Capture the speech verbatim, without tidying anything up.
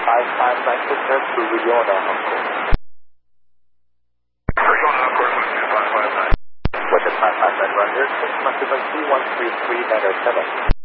five five nine, prepare to Riona, Hong Kong. Riona, of course, with five five nine. With the five five nine, run here, six, maximum two one three three nine seven.